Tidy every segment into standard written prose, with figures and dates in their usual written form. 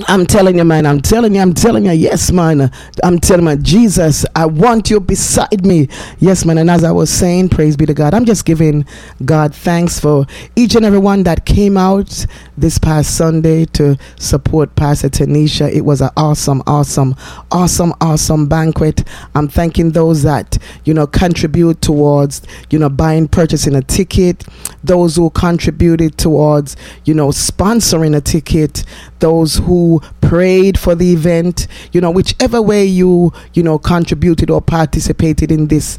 I'm telling you, man. I'm telling you. Yes, man. I'm telling you, Jesus, I want you beside me. Yes, man. And as I was saying, praise be to God. I'm just giving God thanks for each and every one that came out this past Sunday to support Pastor Tanisha. It was an awesome banquet. I'm thanking those that, contribute towards, purchasing a ticket, those who contributed towards, sponsoring a ticket, those who prayed for the event, whichever way you contributed or participated in this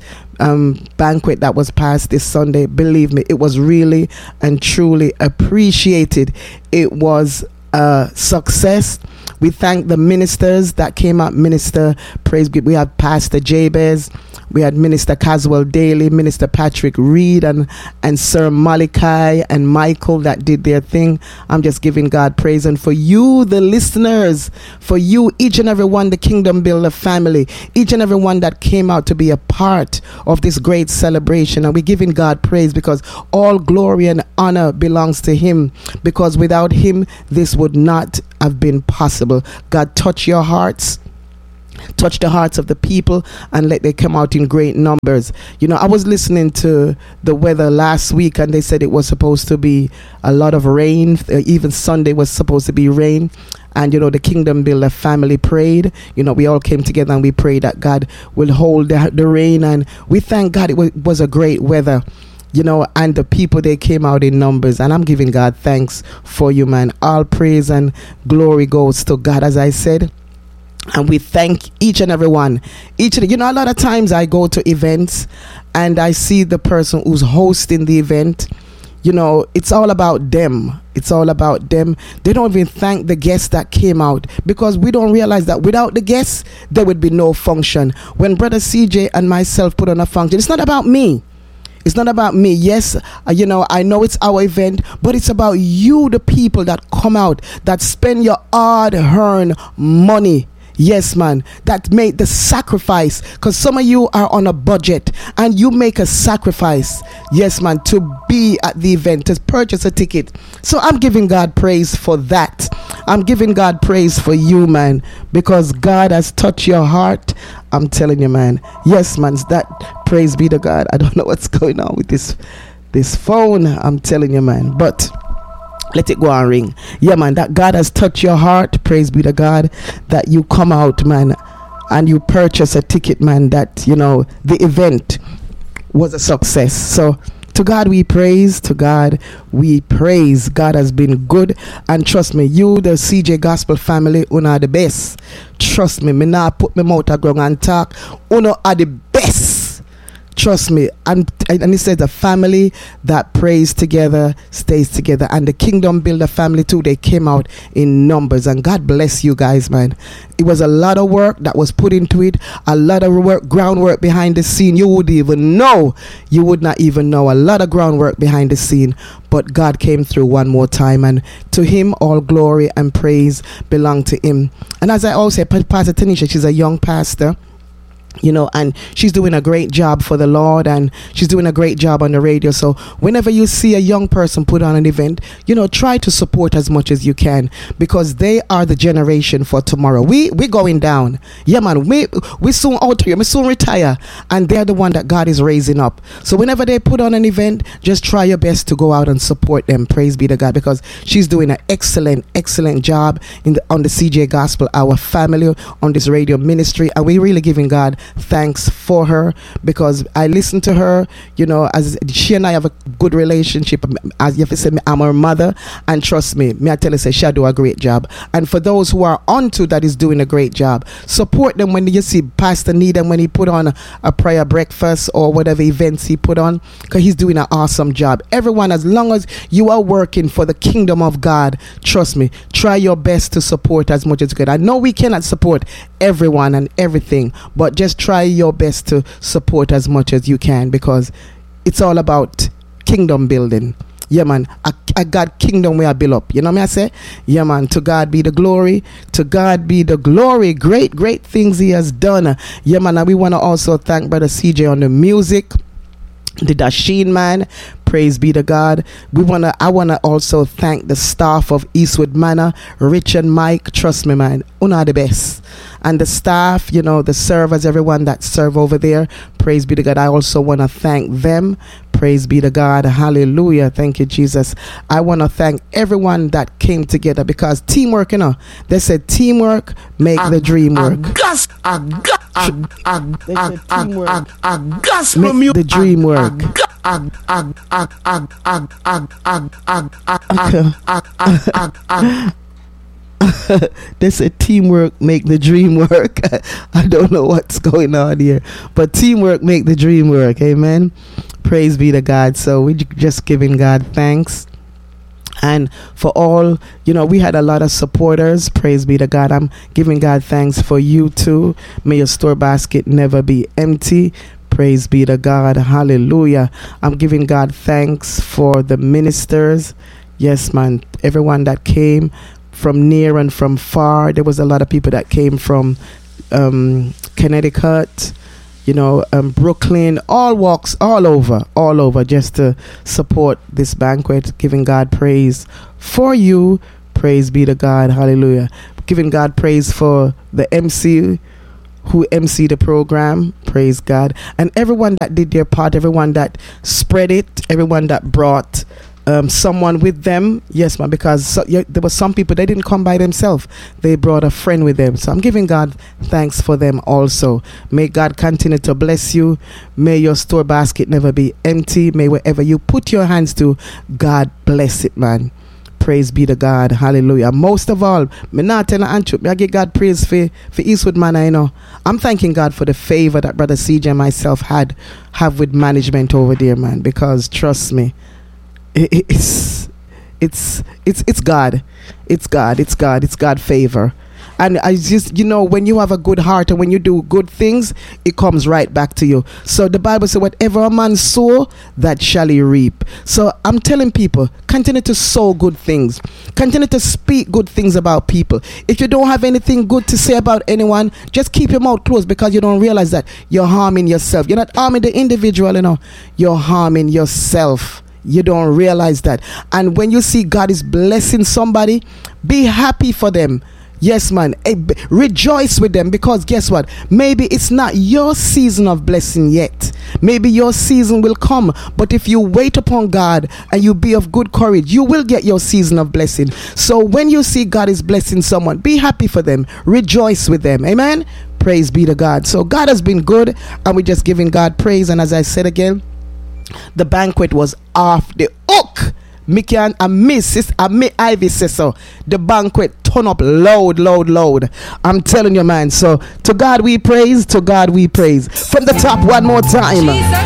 banquet that was passed this Sunday. Believe me, it was really and truly appreciated. It was a success. We thank the ministers that came out. Praise God. We had Pastor Jabez, we had Minister Caswell Daly, Minister Patrick Reed, and Sir Malachi and Michael that did their thing. I'm just giving God praise. And for you, the listeners, for you, each and every one, the Kingdom Builder family, each and every one that came out to be a part of this great celebration. And we're giving God praise because all glory and honor belongs to Him. Because without Him, this would not have been possible. God, touch your hearts. Touch the hearts of the people and let they come out in great numbers. I was listening to the weather last week and they said it was supposed to be a lot of rain. Even Sunday was supposed to be rain. And, the Kingdom Builder family prayed. We all came together and we prayed that God will hold the rain. And we thank God it was a great weather. And the people, they came out in numbers. And I'm giving God thanks for you, man. All praise and glory goes to God, as I said. And we thank each and every one. A lot of times I go to events and I see the person who's hosting the event. It's all about them. It's all about them. They don't even thank the guests that came out because we don't realize that without the guests, there would be no function. When Brother CJ and myself put on a function, it's not about me. It's not about me. Yes, I know it's our event, but it's about you, the people that come out, that spend your hard-earned money. Yes, man, that made the sacrifice, because some of you are on a budget and you make a sacrifice, yes, man, to be at the event, to purchase a ticket. So I'm giving God praise for that. I'm giving God praise for you, man, because God has touched your heart. I'm telling you, man. Yes, man, that praise be to God. I don't know what's going on with this phone. I'm telling you, man, but let it go and ring. Yeah, man, that God has touched your heart. Praise be to God that you come out, man, and you purchase a ticket, man, that, the event was a success. So to God we praise. To God we praise. God has been good. And trust me, you, the CJ Gospel family, una are the best. Trust me, me not put my mouth a ground and talk. Una are the best. Trust me. And it says the family that prays together stays together. And the Kingdom Builder family too, they came out in numbers. And God bless you guys, man. It was a lot of work that was put into it. A lot of groundwork behind the scene. You would not even know. A lot of groundwork behind the scene. But God came through one more time. And to Him, all glory and praise belong to Him. And as I always say, Pastor Tanisha, she's a young pastor. And she's doing a great job for the Lord, and she's doing a great job on the radio. So whenever you see a young person put on an event, try to support as much as you can, because they are the generation for tomorrow. We're going down. Yeah, man, we soon out here. We soon retire, and they're the one that God is raising up. So whenever they put on an event, just try your best to go out and support them. Praise be to God, because she's doing an excellent on the CJ Gospel, our family, on this radio ministry, and we're really giving God thanks for her, because I listen to her, as she and I have a good relationship. As you said, I'm her mother, and trust me, I tell you, say she do a great job. And for those who are onto that is doing a great job, support them. When you see Pastor Needham, when he put on a prayer breakfast or whatever events he put on, because he's doing an awesome job. Everyone, as long as you are working for the kingdom of God, trust me, try your best to support as much as you can. I know we cannot support everyone and everything, but just try your best to support as much as you can, because it's all about kingdom building. Yeah, man, a God kingdom we are built up. You know what I say? Yeah, man, to God be the glory. To God be the glory. Great things He has done. Yeah, man, and we want to also thank Brother CJ on the music. The Dasheen, man. Praise be to God. I wanna also thank the staff of Eastwood Manor, Rich and Mike. Trust me, man, una the best. And the staff, the servers, everyone that serve over there. Praise be to God. I also want to thank them. Praise be to God. Hallelujah. Thank you, Jesus. I want to thank everyone that came together, because teamwork, they said teamwork make the dream work. Make the dream work. They said teamwork make the dream work. I don't know what's going on here, but teamwork make the dream work. Amen. Praise be to God. So we just giving God thanks. And for all, we had a lot of supporters. Praise be to God. I'm giving God thanks for you too. May your store basket never be empty. Praise be to God. Hallelujah. I'm giving God thanks for the ministers. Yes, man. Everyone that came from near and from far. There was a lot of people that came from Connecticut, Brooklyn, all walks, all over, just to support this banquet, giving God praise for you. Praise be to God. Hallelujah. Giving God praise for the MC who MC the program. Praise God. And everyone that did their part, everyone that spread it, everyone that brought someone with them. Yes, man, because there were some people, they didn't come by themselves. They brought a friend with them. So I'm giving God thanks for them also. May God continue to bless you. May your store basket never be empty. May wherever you put your hands to, God bless it, man. Praise be to God. Hallelujah. Most of all, I give God praise for Eastwood Manor. I'm thanking God for the favor that Brother CJ and myself have with management over there, man, because trust me, it's God. It's God favor. And I just, when you have a good heart and when you do good things, it comes right back to you. So the Bible says, whatever a man sow, that shall he reap. So I'm telling people, continue to sow good things. Continue to speak good things about people. If you don't have anything good to say about anyone, just keep your mouth closed, because you don't realize that you're harming yourself. You're not harming the individual, you're harming yourself. You don't realize that. And when you see God is blessing somebody, be happy for them. Yes, man. Rejoice with them, because guess what? Maybe it's not your season of blessing yet. Maybe your season will come. But if you wait upon God and you be of good courage, you will get your season of blessing. So when you see God is blessing someone, be happy for them. Rejoice with them. Amen. Praise be to God. So God has been good, and we're just giving God praise. And as I said again, the banquet was off the hook. Mickey and Ivy says so. The banquet turn up loud. I'm telling you, man. So to God we praise. To God we praise. From the top one more time.